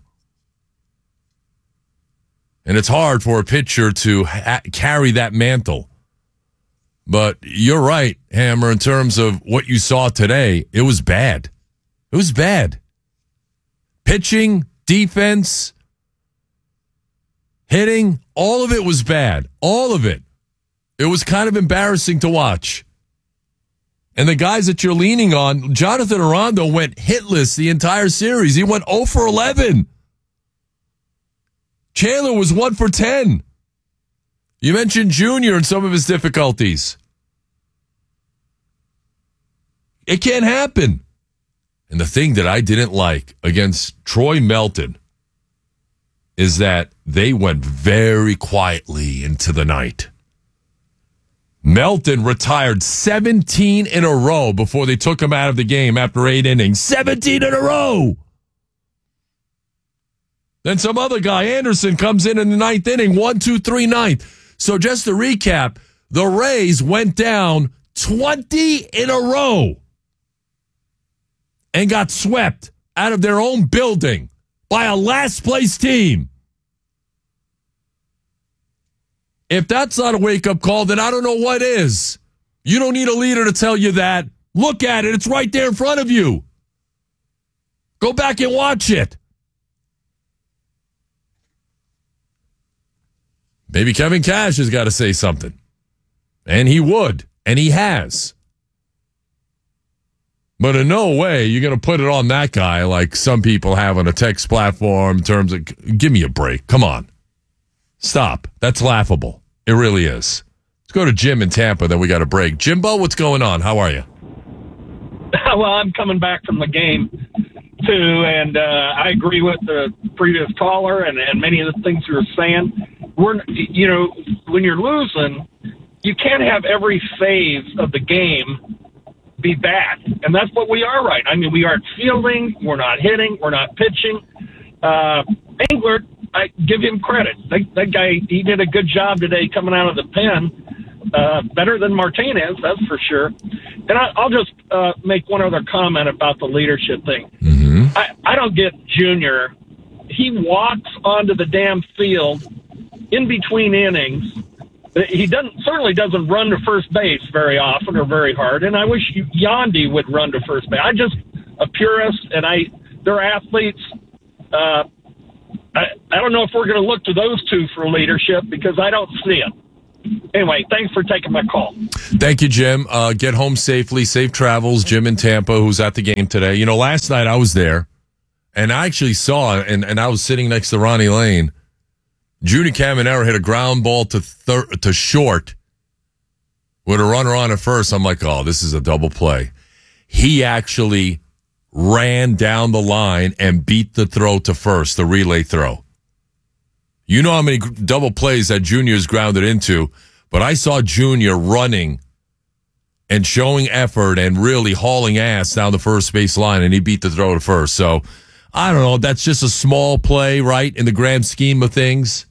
And it's hard for a pitcher to ha- carry that mantle. But you're right, Hammer, in terms of what you saw today. It was bad. It was bad. Pitching, defense, hitting, all of it was bad. All of it. It was kind of embarrassing to watch. And the guys that you're leaning on, Jonathan Aranda went hitless the entire series. He went oh for eleven. Chandler was one for ten. You mentioned Junior and some of his difficulties. It can't happen. And the thing that I didn't like against Troy Melton is that they went very quietly into the night. Melton retired seventeen in a row before they took him out of the game after eight innings. seventeen in a row! Then some other guy, Anderson, comes in in the ninth inning, one, two, three, ninth. So just to recap, the Rays went down twenty in a row and got swept out of their own building by a last-place team. If that's not a wake-up call, then I don't know what is. You don't need a leader to tell you that. Look at it. It's right there in front of you. Go back and watch it. Maybe Kevin Cash has got to say something. And he would. And he has. But in no way you're going to put it on that guy like some people have on a text platform in terms of, give me a break. Come on. Stop. That's laughable. It really is. Let's go to Jim in Tampa, then we got a break. Jimbo, what's going on? How are you?
Well, I'm coming back from the game, too, and uh, I agree with the previous caller and, and many of the things you were saying. We're, you know, when you're losing, you can't have every phase of the game be bad, and that's what we are right. I mean, we aren't fielding, we're not hitting, we're not pitching. Uh, Englert, I give him credit. That, that guy, he did a good job today coming out of the pen, uh, better than Martinez, that's for sure. And I, I'll just uh, make one other comment about the leadership thing.
Mm-hmm.
I, I don't get Junior. He walks onto the damn field in between innings. He doesn't certainly doesn't run to first base very often or very hard, and I wish Yandy would run to first base. I just a purist, and I they're athletes. Uh, I I don't know if we're going to look to those two for leadership because I don't see it. anyway, thanks for taking my call.
Thank you, Jim. Uh, get home safely. Safe travels. Jim in Tampa, who's at the game today. You know, last night I was there, and I actually saw, and, and I was sitting next to Ronnie Lane. Judy Caminero hit a ground ball to thir- to short with a runner on at first. I'm like, oh, this is a double play. He actually ran down the line and beat the throw to first, the relay throw. You know how many double plays that Junior's grounded into, but I saw Junior running and showing effort and really hauling ass down the first base line, and he beat the throw to first. So, I don't know. That's just a small play, right, in the grand scheme of things.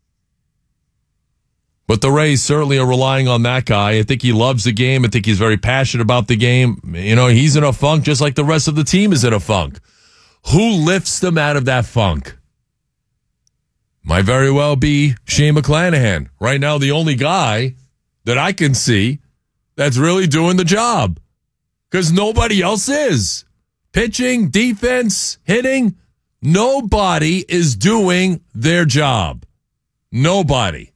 But the Rays certainly are relying on that guy. I think he loves the game. I think he's very passionate about the game. You know, he's in a funk just like the rest of the team is in a funk. Who lifts them out of that funk? Might very well be Shane McClanahan. Right now, the only guy that I can see that's really doing the job. Because nobody else is. Pitching, defense, hitting, nobody is doing their job. Nobody.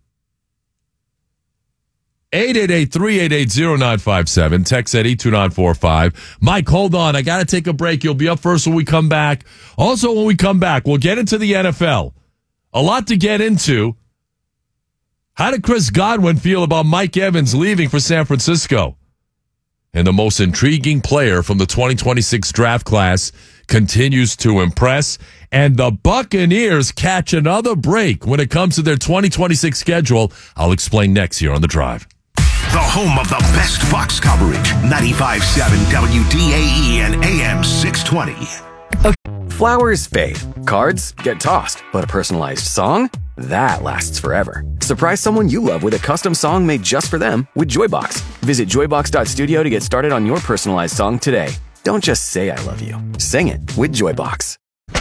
eight eight eight, three eight eight, zero nine five seven. Text at eight two nine four five. Mike, hold on. I got to take a break. You'll be up first when we come back. Also, when we come back, we'll get into the N F L. A lot to get into. How did Chris Godwin feel about Mike Evans leaving for San Francisco? And the most intriguing player from the twenty twenty-six draft class continues to impress. And the Buccaneers catch another break when it comes to their twenty twenty-six schedule. I'll explain next here on The Drive.
The home of the best Fox coverage. ninety-five point seven W D A E and A M six twenty.
Flowers fade. Cards get tossed. But a personalized song? That lasts forever. Surprise someone you love with a custom song made just for them with Joybox. Visit joybox dot studio to get started on your personalized song today. Don't just say I love you. Sing it with Joybox.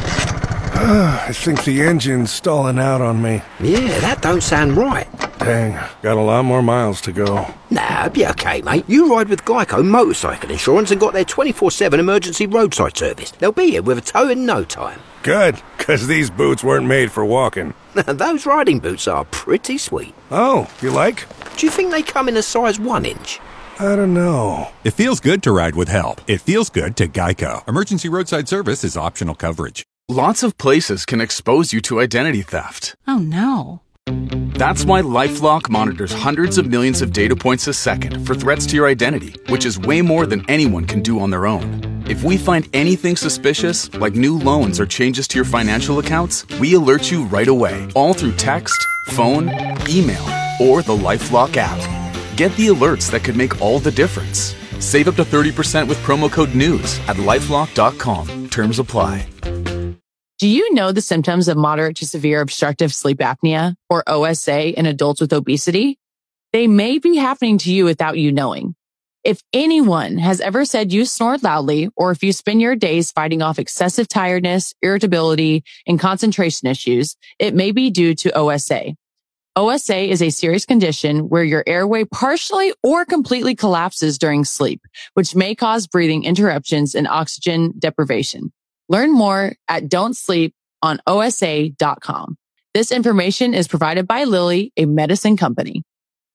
I think the engine's stalling out on me.
Yeah, that don't sound right.
Dang, got a lot more miles to go.
Nah, be okay, mate. You ride with Geico Motorcycle Insurance and got their twenty-four seven emergency roadside service. They'll be here with a tow in no time.
Good, because these boots weren't made for walking.
Those riding boots are pretty sweet.
Oh, you like?
Do you think they come in a size one inch?
I don't know.
It feels good to ride with help. It feels good to Geico. Emergency roadside service is optional coverage.
Lots of places can expose you to identity theft.
Oh, no.
That's why LifeLock monitors hundreds of millions of data points a second for threats to your identity, which is way more than anyone can do on their own. If we find anything suspicious, like new loans or changes to your financial accounts, we alert you right away, all through text, phone, email, or the LifeLock app. Get the alerts that could make all the difference. Save up to thirty percent with promo code NEWS at lifelock dot com. Terms apply.
Do you know the symptoms of moderate to severe obstructive sleep apnea, or O S A, in adults with obesity? They may be happening to you without you knowing. If anyone has ever said you snore loudly, or if you spend your days fighting off excessive tiredness, irritability, and concentration issues, it may be due to O S A. O S A is a serious condition where your airway partially or completely collapses during sleep, which may cause breathing interruptions and oxygen deprivation. Learn more at don't sleep on O S A dot com. This information is provided by Lilly, a medicine company.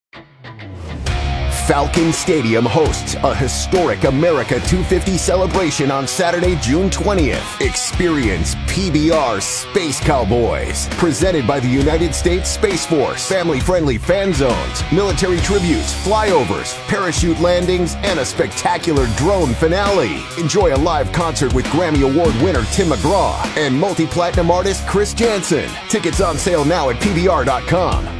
Falcon Stadium hosts a historic America two fifty celebration on Saturday, June twentieth. Experience P B R Space Cowboys, presented by the United States Space Force. Family-friendly fan zones, military tributes, flyovers, parachute landings, and a spectacular drone finale. Enjoy a live concert with Grammy Award winner Tim McGraw and multi-platinum artist Chris Jansen. Tickets on sale now at P B R dot com.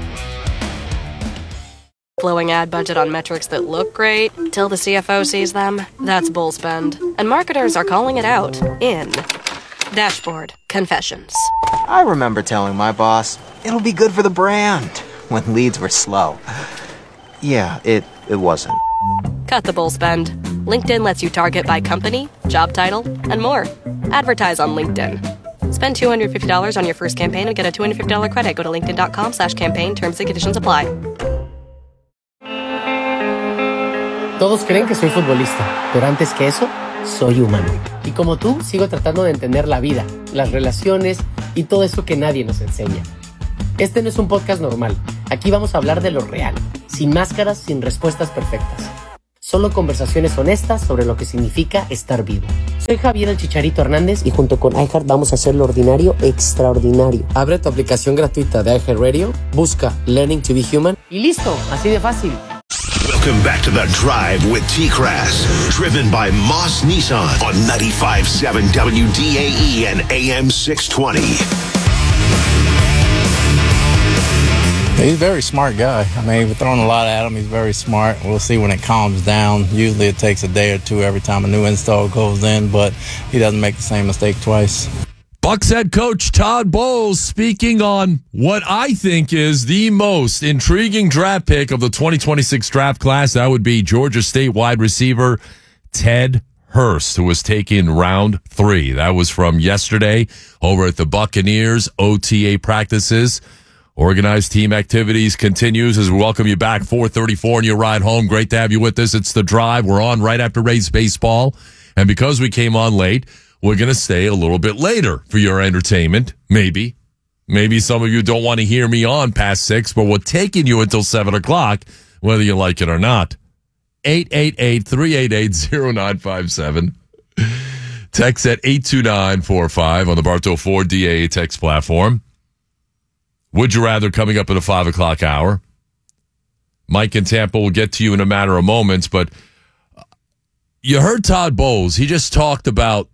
Blowing ad budget on metrics that look great till the C F O sees them. That's bull spend. And marketers are calling it out in Dashboard Confessions.
I remember telling my boss, it'll be good for the brand, when leads were slow. Yeah, it, it wasn't.
Cut the bull spend. LinkedIn lets you target by company, job title, and more. Advertise on LinkedIn. Spend two hundred fifty dollars on your first campaign and get a two hundred fifty dollars credit. Go to linkedin.com slash campaign. Terms and conditions apply.
Todos creen que soy futbolista, pero antes que eso, soy humano. Y como tú, sigo tratando de entender la vida, las relaciones y todo eso que nadie nos enseña. Este no es un podcast normal. Aquí vamos a hablar de lo real, Sin máscaras, sin respuestas perfectas. Solo conversaciones honestas sobre lo que significa estar vivo. Soy Javier el Chicharito Hernández y junto con iHeart vamos a hacer lo ordinario extraordinario. Abre tu aplicación gratuita de iHeartRadio, busca Learning to be Human y listo, así de fácil.
Welcome back to The Drive with T-Crass, driven by Moss Nissan on ninety-five point seven W D A E and A M six twenty.
He's a very smart guy. I mean, we're throwing a lot at him. He's very smart. We'll see when it calms down. Usually it takes a day or two every time a new install goes in, but he doesn't make the same mistake twice.
Bucs head coach Todd Bowles speaking on what I think is the most intriguing draft pick of the twenty twenty-six draft class. That would be Georgia State wide receiver Ted Hurst, who was taken round three. That was from yesterday over at the Buccaneers O T A practices. Organized team activities continues as we welcome you back. four thirty-four on your ride home. Great to have you with us. It's The Drive. We're on right after Rays baseball. And because we came on late, we're going to stay a little bit later for your entertainment. Maybe. Maybe some of you don't want to hear me on past six, but we're taking you until seven o'clock, whether you like it or not. eight eight eight, three eight eight, zero nine five seven. Text at eight two nine four five on the Bartow Ford D A A text platform. Would you rather coming up at the five o'clock hour? Mike in Tampa will get to you in a matter of moments, but you heard Todd Bowles. He just talked about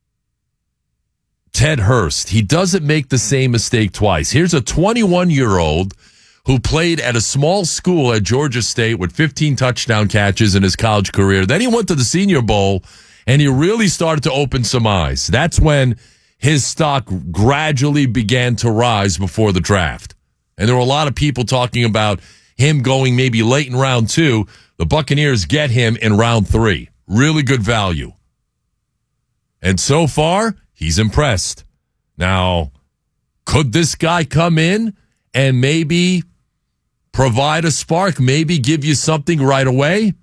Ted Hurst. He doesn't make the same mistake twice. Here's a twenty-one-year-old who played at a small school at Georgia State with fifteen touchdown catches in his college career. Then he went to the Senior Bowl, and he really started to open some eyes. That's when his stock gradually began to rise before the draft. And there were a lot of people talking about him going maybe late in round two. The Buccaneers get him in round three. Really good value. And so far, he's impressed. Now, could this guy come in and maybe provide a spark, maybe give you something right away?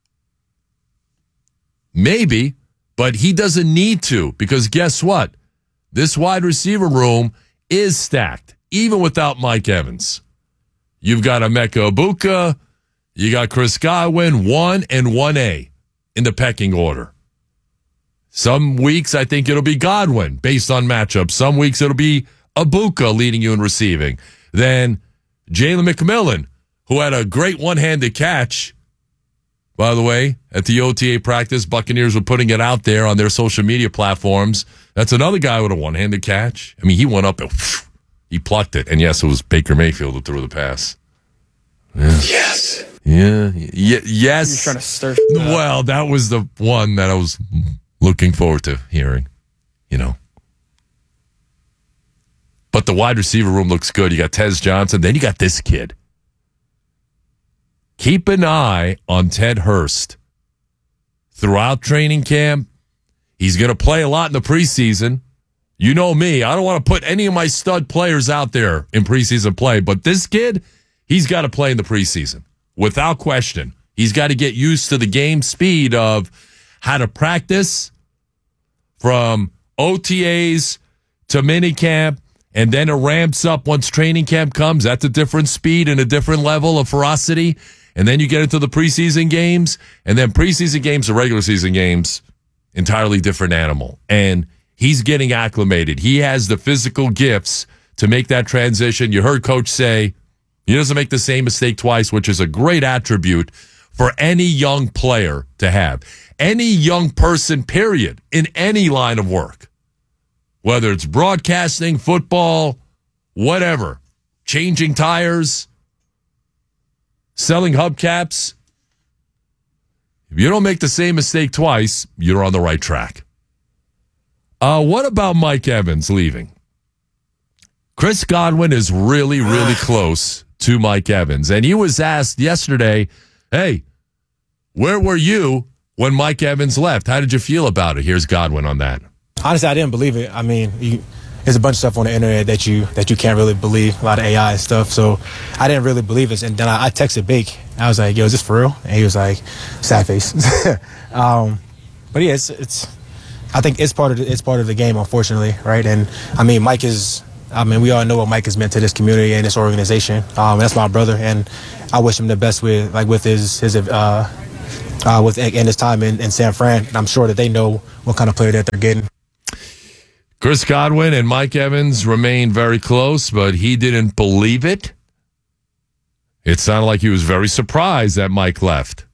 Maybe, but he doesn't need to, because guess what? This wide receiver room is stacked, even without Mike Evans. You've got Emeka Egbuka, you got Chris Godwin, one and one A in the pecking order. Some weeks I think it'll be Godwin based on matchups. Some weeks it'll be Egbuka leading you in receiving. Then Jalen McMillan, who had a great one-handed catch. By the way, at the O T A practice, Buccaneers were putting it out there on their social media platforms. That's another guy with a one-handed catch. I mean, he went up and whoosh, he plucked it. And yes, it was Baker Mayfield who threw the pass. Yeah. Yes. Yeah. Y- yes.
You're trying to stir.
Well, that was the one that I was looking forward to hearing, you know. But the wide receiver room looks good. You got Tez Johnson. Then you got this kid. Keep an eye on Ted Hurst. Throughout training camp, he's going to play a lot in the preseason. You know me. I don't want to put any of my stud players out there in preseason play, but this kid, he's got to play in the preseason. Without question. He's got to get used to the game speed of how to practice from O T As to minicamp, and then it ramps up once training camp comes. That's a different speed and a different level of ferocity. And then you get into the preseason games, and then preseason games to regular season games, entirely different animal. And he's getting acclimated. He has the physical gifts to make that transition. You heard Coach say he doesn't make the same mistake twice, which is a great attribute for any young player to have. Any young person, period, in any line of work. Whether it's broadcasting, football, whatever, changing tires, selling hubcaps. If you don't make the same mistake twice, you're on the right track. Uh, what about Mike Evans leaving? Chris Godwin is really, really close to Mike Evans. And he was asked yesterday, hey, where were you when Mike Evans left? How did you feel about it? Here's Godwin on that.
Honestly, I didn't believe it. I mean, you, there's a bunch of stuff on the internet that you that you can't really believe, a lot of A I and stuff. So I didn't really believe it. And then I, I texted Bake. I was like, yo, is this for real? And he was like, sad face. um, but yeah, it's, it's, I think it's part of the, it's part of the game, unfortunately, right? And I mean, Mike is I mean, we all know what Mike has meant to this community and this organization. Um, that's my brother, and I wish him the best with like with his his uh, uh with and his time in, in San Fran. And I'm sure that they know what kind of player that they're getting.
Chris Godwin and Mike Evans remain very close, but he didn't believe it. It sounded like he was very surprised that Mike left.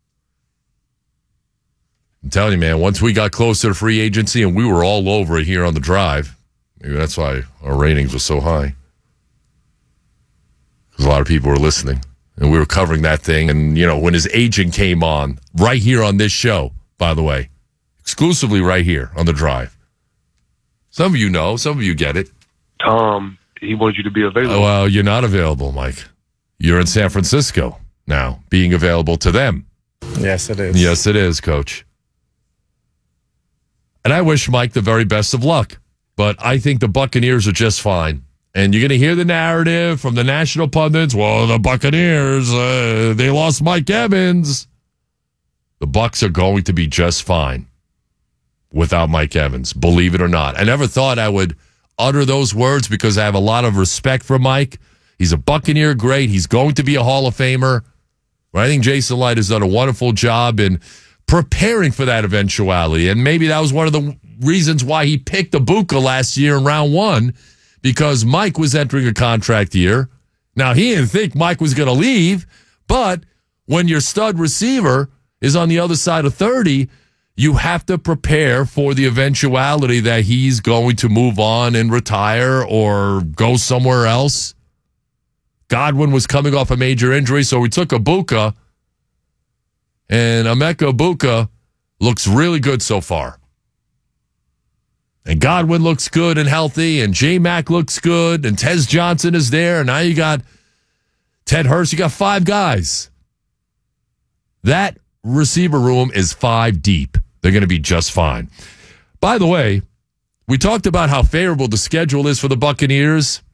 I'm telling you, man, once we got closer to free agency and we were all over it here on the drive, maybe that's why our ratings were so high. Because a lot of people were listening. And we were covering that thing. And, you know, when his agent came on, right here on this show, by the way, exclusively right here on the drive. Some of you know. Some of you get it.
Tom, he wants you to be available.
Oh, well, you're not available, Mike. You're in San Francisco now, being available to them.
Yes, it is.
Yes, it is, Coach. And I wish Mike the very best of luck. But I think the Buccaneers are just fine. And you're going to hear the narrative from the national pundits. Well, the Buccaneers, uh, they lost Mike Evans. The Bucs are going to be just fine without Mike Evans, believe it or not. I never thought I would utter those words because I have a lot of respect for Mike. He's a Buccaneer great. He's going to be a Hall of Famer. But I think Jason Light has done a wonderful job in preparing for that eventuality. And maybe that was one of the reasons why he picked Ibuka last year in round one, because Mike was entering a contract year. Now, he didn't think Mike was going to leave, but when your stud receiver is on the other side of thirty, you have to prepare for the eventuality that he's going to move on and retire or go somewhere else. Godwin was coming off a major injury, so we took Ibuka, and Emeka Ibuka looks really good so far. And Godwin looks good and healthy, and J-Mac looks good, and Tez Johnson is there, and now you got Ted Hurst. You got five guys. That receiver room is five deep. They're going to be just fine. By the way, we talked about how favorable the schedule is for the Buccaneers.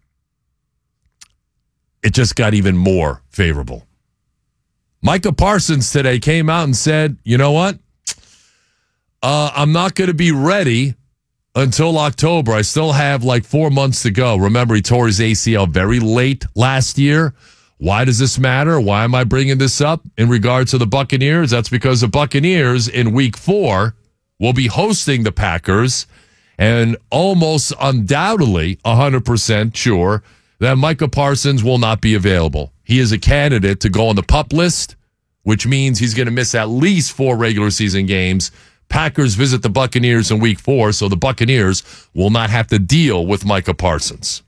It just got even more favorable. Micah Parsons today came out and said, you know what? Uh, I'm not going to be ready until October. I still have like four months to go. Remember, he tore his A C L very late last year. Why does this matter? Why am I bringing this up in regards to the Buccaneers? That's because the Buccaneers in week four will be hosting the Packers, and almost undoubtedly one hundred percent sure that Micah Parsons will not be available. He is a candidate to go on the PUP list, which means he's going to miss at least four regular season games. Packers visit the Buccaneers in week four, so the Buccaneers will not have to deal with Micah Parsons.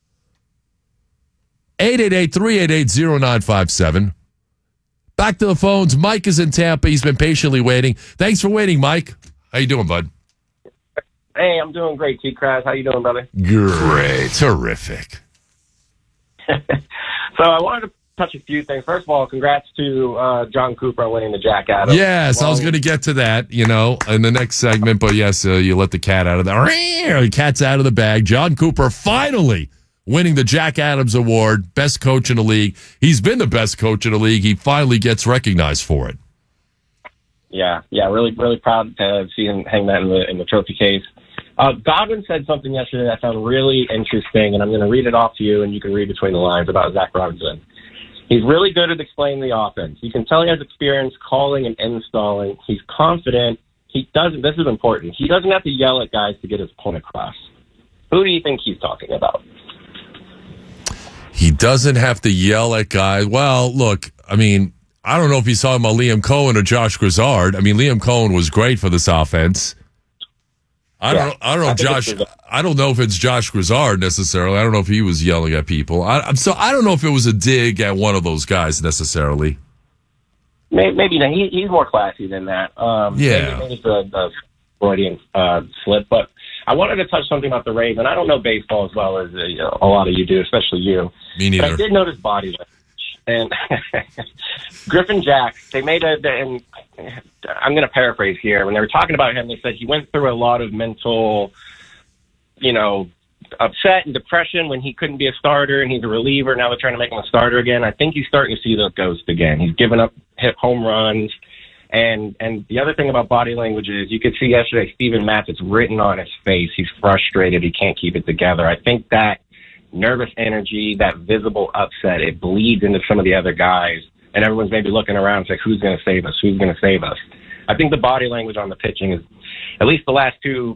eight eight eight, three eight eight, zero nine five seven. Back to the phones. Mike is in Tampa. He's been patiently waiting. Thanks for waiting, Mike. How you doing, bud?
Hey, I'm doing great, T-Kraz. How you doing, brother?
Great. Terrific.
So I wanted to touch a few things. First of all, congrats to uh, John Cooper winning the Jack Adams.
Yes, well, I was going to get to that, you know, in the next segment. But yes, uh, you let the cat out of the the cat's out of the bag. John Cooper finally winning the Jack Adams Award, best coach in the league. He's been the best coach in the league. He finally gets recognized for it.
Yeah, yeah, really, really proud to see him hang that in the in the trophy case. Uh, Godwin said something yesterday that I found really interesting, and I'm going to read it off to you, and you can read between the lines about Zach Robinson. He's really good at explaining the offense. You can tell he has experience calling and installing. He's confident. He doesn't. This is important. He doesn't have to yell at guys to get his point across. Who do you think he's talking about?
He doesn't have to yell at guys. Well, look, I mean, I don't know if he's talking about Liam Cohen or Josh Grizzard. I mean, Liam Cohen was great for this offense. I don't. Yeah, I don't know, if Josh. I don't know if it's Josh Grizzard necessarily. I don't know if he was yelling at people. I, I'm so. I don't know if it was a dig at one of those guys necessarily.
Maybe, maybe not. He, he's more classy than that. Um,
yeah,
maybe, maybe it's a, a Freudian uh, slip. But I wanted to touch something about the Rays, and I don't know baseball as well as uh, you know, a lot of you do, especially you.
Me neither.
But I did notice body language. And Griffin Jack, they made a, and I'm going to paraphrase here. When they were talking about him, they said he went through a lot of mental, you know, upset and depression when he couldn't be a starter, and he's a reliever. Now they're trying to make him a starter again. I think he's starting to see the ghost again. He's given up hit home runs. And and the other thing about body language is you could see yesterday Steven Matz, it's written on his face. He's frustrated. He can't keep it together. I think that nervous energy, that visible upset, it bleeds into some of the other guys, and everyone's maybe looking around and like, who's going to save us? Who's going to save us? I think the body language on the pitching is, at least the last two